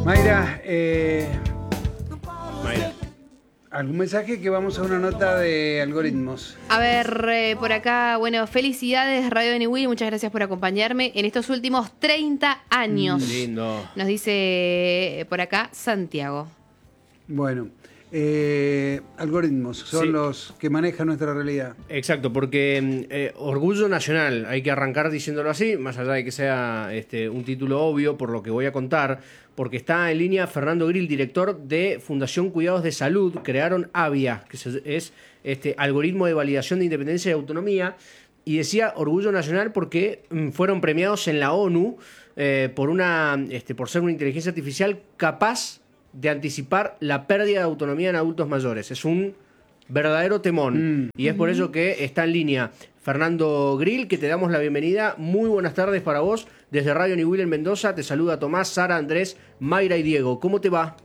Mayra, Mayra. ¿algún mensaje? Que vamos a una nota de algoritmos. A ver, por acá, bueno, felicidades Radio Anyway, muchas gracias por acompañarme en estos últimos 30 años. Lindo. Nos dice por acá Santiago. Bueno, algoritmos son Sí. los que manejan nuestra realidad. Exacto, porque orgullo nacional, hay que arrancar diciéndolo así, más allá de que sea un título obvio por lo que voy a contar, porque está en línea Fernando Grill, director de Fundación Cuidados de Salud. Crearon AVIA, que es algoritmo de validación de independencia y autonomía, y decía orgullo nacional porque fueron premiados en la ONU por ser una inteligencia artificial capaz de anticipar la pérdida de autonomía en adultos mayores. Es un verdadero temón. Y es por eso que está en línea Fernando Grill, que te damos la bienvenida. Muy buenas tardes para vos. Desde Radio Niwil en Mendoza te saluda Tomás, Sara, Andrés, Mayra y Diego. ¿Cómo te va?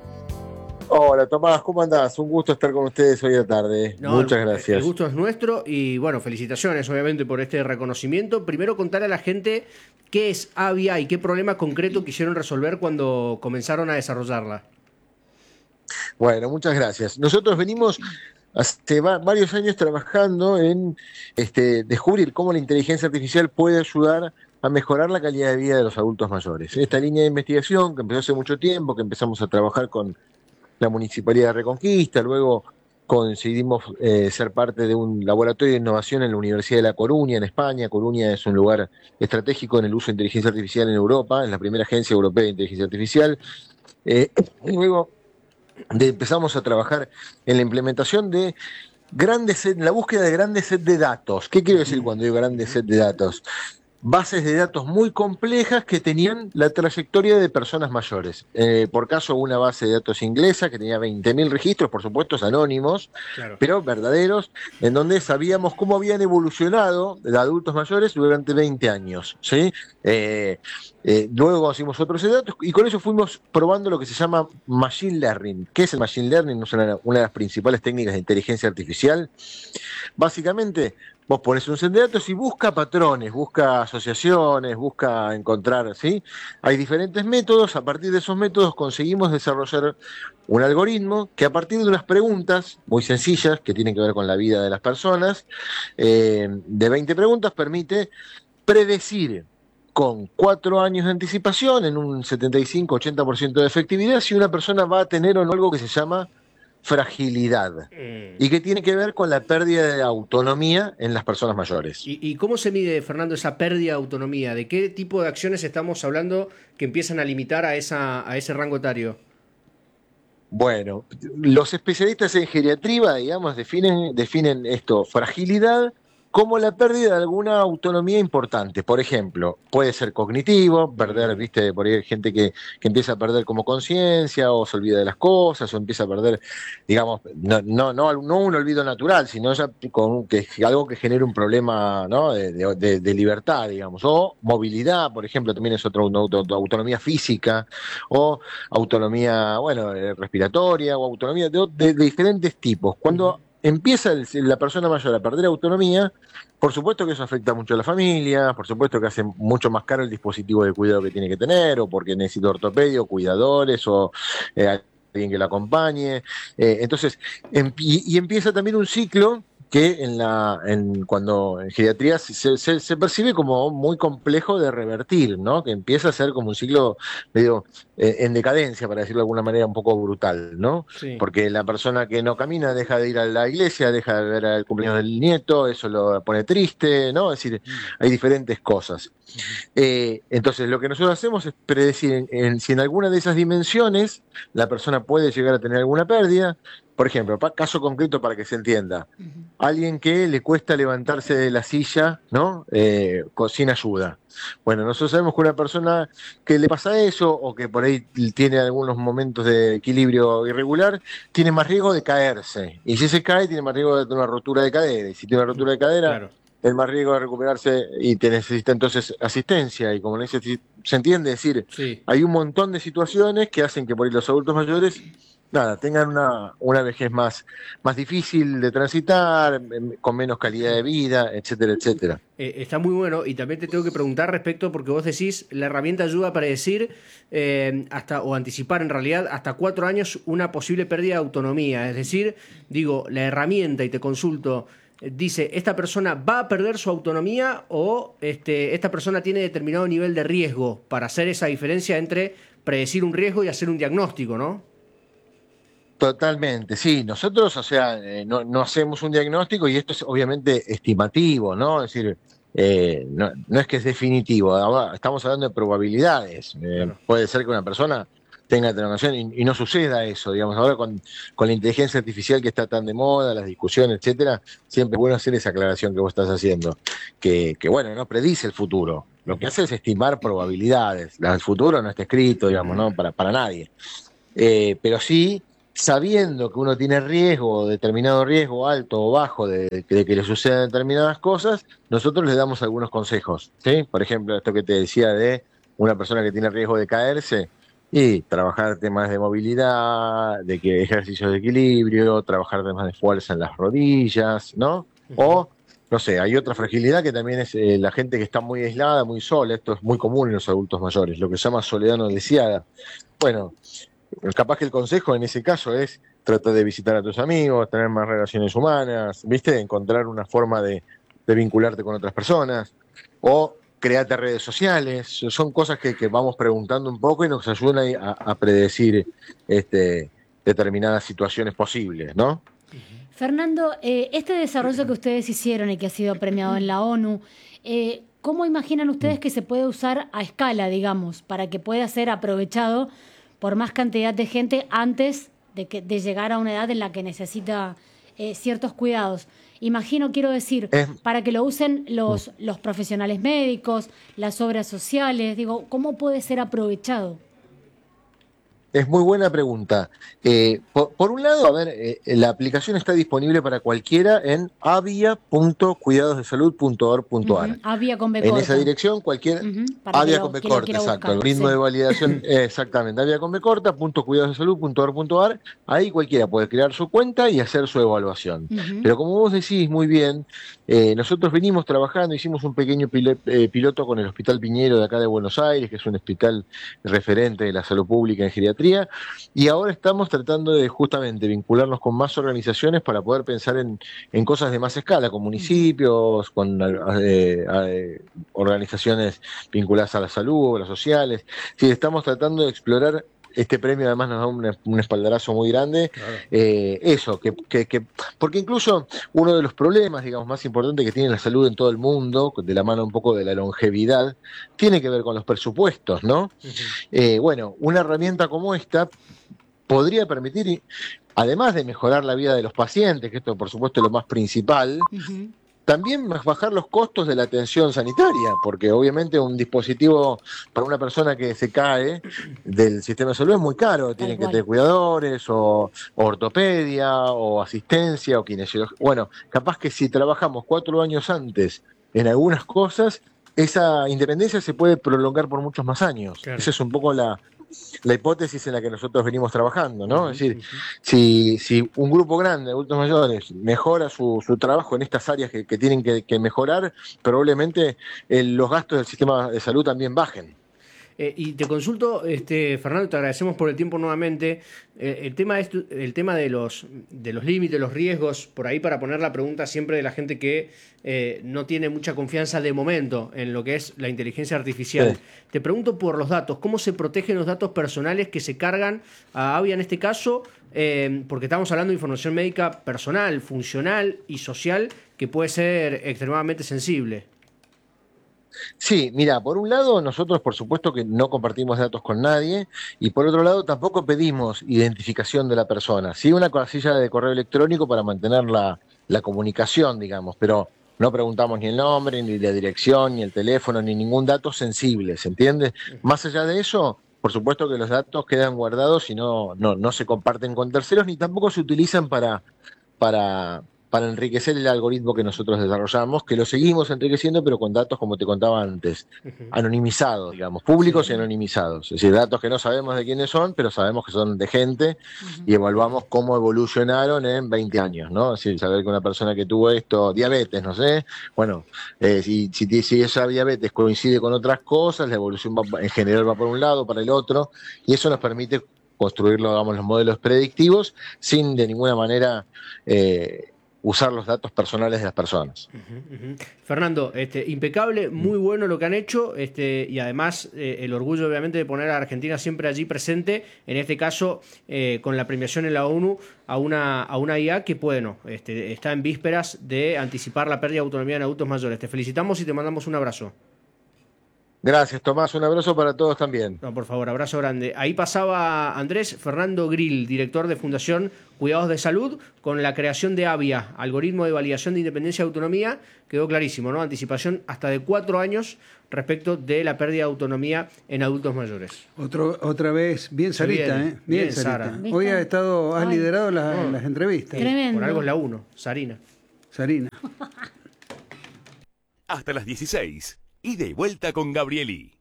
Hola Tomás, ¿cómo andás? Un gusto estar con ustedes hoy de tarde. Muchas gracias. El gusto es nuestro y bueno, felicitaciones obviamente por este reconocimiento. Primero contar a la gente qué es AVIA y qué problema concreto quisieron resolver cuando comenzaron a desarrollarla. Bueno, muchas gracias. Nosotros venimos hace varios años trabajando en descubrir cómo la inteligencia artificial puede ayudar a mejorar la calidad de vida de los adultos mayores. Esta línea de investigación que empezó hace mucho tiempo, que empezamos a trabajar con la Municipalidad de Reconquista, luego conseguimos ser parte de un laboratorio de innovación en la Universidad de La Coruña, en España. Coruña es un lugar estratégico en el uso de inteligencia artificial en Europa, es la primera agencia europea de inteligencia artificial. Y luego empezamos a trabajar en la implementación de la búsqueda de grandes set de datos. ¿Qué quiero decir cuando digo grandes set de datos? Bases de datos muy complejas que tenían la trayectoria de personas mayores. Por caso, una base de datos inglesa que tenía 20.000 registros, por supuesto, anónimos, Claro. pero verdaderos, en donde sabíamos cómo habían evolucionado los adultos mayores durante 20 años. ¿Sí? Luego hicimos otros set de datos y con eso fuimos probando lo que se llama Machine Learning. ¿Qué es el Machine Learning? Es una de las principales técnicas de inteligencia artificial. Básicamente, vos pones un set de datos y busca patrones, busca asociaciones, busca encontrar, ¿sí? Hay diferentes métodos, a partir de esos métodos conseguimos desarrollar un algoritmo que a partir de unas preguntas muy sencillas, que tienen que ver con la vida de las personas, de 20 preguntas, permite predecir con 4 años de anticipación, en un 75-80% de efectividad, si una persona va a tener o no algo que se llama fragilidad y que tiene que ver con la pérdida de autonomía en las personas mayores. ¿Y cómo se mide, Fernando, esa pérdida de autonomía? ¿De qué tipo de acciones estamos hablando que empiezan a limitar a ese rango etario? Bueno, los especialistas en geriatría, digamos, definen esto, fragilidad, como la pérdida de alguna autonomía importante. Por ejemplo, puede ser cognitivo, perder, viste, por ahí hay gente que empieza a perder como conciencia, o se olvida de las cosas, o empieza a perder, digamos, no un olvido natural, sino ya algo que genere un problema, ¿no? de libertad, digamos, o movilidad, por ejemplo, también es otra autonomía física, o autonomía, bueno, respiratoria, o autonomía de diferentes tipos. Cuando empieza la persona mayor a perder autonomía, por supuesto que eso afecta mucho a la familia, por supuesto que hace mucho más caro el dispositivo de cuidado que tiene que tener, o porque necesita ortopedia, o cuidadores, o alguien que la acompañe. Entonces, y empieza también un ciclo que cuando en geriatría se percibe como muy complejo de revertir, ¿no? Que empieza a ser como un ciclo medio en decadencia, para decirlo de alguna manera un poco brutal, ¿no? Sí. Porque la persona que no camina deja de ir a la iglesia, deja de ver el cumpleaños del nieto, eso lo pone triste, ¿no? Es decir, hay diferentes cosas. Entonces, lo que nosotros hacemos es predecir si en alguna de esas dimensiones la persona puede llegar a tener alguna pérdida. Por ejemplo, caso concreto para que se entienda, alguien que le cuesta levantarse de la silla, ¿no? Sin ayuda. Bueno, nosotros sabemos que una persona que le pasa eso, o que por ahí tiene algunos momentos de equilibrio irregular, tiene más riesgo de caerse. Y si se cae, tiene más riesgo de tener una rotura de cadera. Y si tiene una rotura de cadera, Claro. el más riesgo de recuperarse y te necesita entonces asistencia. Y como se entiende, es decir, Sí. hay un montón de situaciones que hacen que por ahí los adultos mayores nada, tengan una vejez más difícil de transitar, con menos calidad de vida, etcétera, etcétera. Está muy bueno, y también te tengo que preguntar respecto, porque vos decís, la herramienta ayuda para decir o anticipar en realidad hasta 4 años una posible pérdida de autonomía. Es decir, digo, la herramienta, y te consulto, dice, ¿esta persona va a perder su autonomía o esta persona tiene determinado nivel de riesgo, para hacer esa diferencia entre predecir un riesgo y hacer un diagnóstico, ¿no? Totalmente, sí. Nosotros, o sea, no hacemos un diagnóstico y esto es obviamente estimativo, ¿no? Es decir, no es que es definitivo. Ahora estamos hablando de probabilidades. Claro. Puede ser que una persona tenga terminación y no suceda eso, digamos. Ahora con la inteligencia artificial que está tan de moda, las discusiones, etcétera, siempre es bueno hacer esa aclaración que vos estás haciendo, que bueno, no predice el futuro. Lo que hace es estimar probabilidades. El futuro no está escrito, digamos, ¿no? Para nadie. Pero sí, sabiendo que uno tiene riesgo, determinado riesgo, alto o bajo, de que le sucedan determinadas cosas, nosotros les damos algunos consejos, ¿sí? Por ejemplo, esto que te decía de una persona que tiene riesgo de caerse, y trabajar temas de movilidad, de que ejercicios de equilibrio, trabajar temas de fuerza en las rodillas, ¿no? O, no sé, hay otra fragilidad que también es la gente que está muy aislada, muy sola. Esto es muy común en los adultos mayores, lo que se llama soledad no deseada. Bueno, capaz que el consejo en ese caso es tratar de visitar a tus amigos, tener más relaciones humanas, ¿viste? Encontrar una forma de vincularte con otras personas, o crearte redes sociales. Son cosas que vamos preguntando un poco y nos ayudan a predecir determinadas situaciones posibles, ¿no? Fernando, este desarrollo que ustedes hicieron y que ha sido premiado en la ONU, ¿cómo imaginan ustedes que se puede usar a escala, digamos, para que pueda ser aprovechado por más cantidad de gente antes de llegar a una edad en la que necesita ciertos cuidados? Imagino, quiero decir, para que lo usen los profesionales médicos, las obras sociales, digo, ¿cómo puede ser aprovechado? Es muy buena pregunta. Por un lado, a ver, la aplicación está disponible para cualquiera en avia.cuidadosdesalud.org.ar. Avia con B corta. En esa dirección, cualquiera. Avia con B corta, exacto. El ritmo de validación, exactamente. Avia con B corta, .cuidadosdesalud.org.ar. Ahí cualquiera puede crear su cuenta y hacer su evaluación. Pero como vos decís muy bien, nosotros venimos trabajando, hicimos un pequeño piloto con el Hospital Piñero de acá de Buenos Aires, que es un hospital referente de la salud pública en geriatría. Y ahora estamos tratando de justamente vincularnos con más organizaciones para poder pensar en cosas de más escala, con municipios, con organizaciones vinculadas a la salud, a las sociales. Sí, estamos tratando de explorar. Este premio además nos da un espaldarazo muy grande. Claro. Eso, porque incluso uno de los problemas, digamos, más importantes que tiene la salud en todo el mundo, de la mano un poco de la longevidad, tiene que ver con los presupuestos, ¿no? Bueno, una herramienta como esta podría permitir, además de mejorar la vida de los pacientes, que esto por supuesto es lo más principal, también bajar los costos de la atención sanitaria, porque obviamente un dispositivo para una persona que se cae del sistema de salud es muy caro. Tienen que tener cuidadores, o ortopedia, o asistencia, o kinesiología. Bueno, capaz que si trabajamos 4 años antes en algunas cosas, esa independencia se puede prolongar por muchos más años. Claro. Esa es un poco la hipótesis en la que nosotros venimos trabajando, ¿no? Es decir, si un grupo grande de adultos mayores mejora su trabajo en estas áreas que tienen que mejorar, probablemente los gastos del sistema de salud también bajen. Y te consulto, Fernando, te agradecemos por el tiempo nuevamente. El tema de los límites, los riesgos, por ahí para poner la pregunta siempre de la gente que no tiene mucha confianza de momento en lo que es la inteligencia artificial. Sí. Te pregunto por los datos, ¿cómo se protegen los datos personales que se cargan a Avia en este caso? Porque estamos hablando de información médica personal, funcional y social que puede ser extremadamente sensible. Sí, mira, por un lado nosotros por supuesto que no compartimos datos con nadie, y por otro lado tampoco pedimos identificación de la persona. Sí, una casilla de correo electrónico para mantener la comunicación, digamos, pero no preguntamos ni el nombre, ni la dirección, ni el teléfono, ni ningún dato sensible, ¿se entiende? Más allá de eso, por supuesto que los datos quedan guardados y no se comparten con terceros, ni tampoco se utilizan para para enriquecer el algoritmo que nosotros desarrollamos, que lo seguimos enriqueciendo, pero con datos, como te contaba antes, anonimizados, digamos, públicos y anonimizados. Es decir, datos que no sabemos de quiénes son, pero sabemos que son de gente y evaluamos cómo evolucionaron en 20 años, ¿no? Es decir, saber que una persona que tuvo esto, diabetes, no sé, bueno, si esa diabetes coincide con otras cosas, la evolución en general va por un lado, para el otro, y eso nos permite construirlo, digamos, los modelos predictivos sin de ninguna manera usar los datos personales de las personas. Fernando, impecable, muy bueno lo que han hecho, y además el orgullo obviamente de poner a Argentina siempre allí presente, en este caso con la premiación en la ONU a una IA que, bueno, está en vísperas de anticipar la pérdida de autonomía en adultos mayores. Te felicitamos y te mandamos un abrazo. Gracias, Tomás. Un abrazo para todos también. No, por favor, abrazo grande. Ahí pasaba Andrés Fernando Grill, director de Fundación Cuidados de Salud, con la creación de AVIA, Algoritmo de Validación de Independencia y Autonomía. Quedó clarísimo, ¿no? Anticipación hasta de 4 años respecto de la pérdida de autonomía en adultos mayores. Otra vez, bien Sarita, Bien, ¿eh? Bien Sara. Sarita. Hoy has liderado las entrevistas. Tremendo. Por algo es la 1, Sarina. Sarina. Hasta las 16. Ida y vuelta con Gabrieli.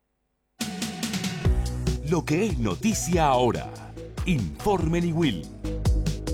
Lo que es noticia ahora. Informe Niwil.